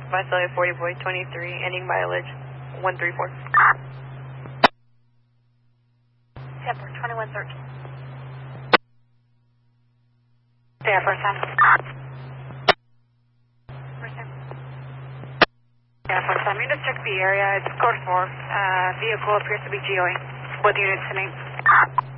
Visalia 40 Boy 23, ending mileage 134. Temper 2113. Yeah, first time. First time. Yeah, first time. You just check the area. It's code 4. Vehicle appears to be GOA. Both units to me.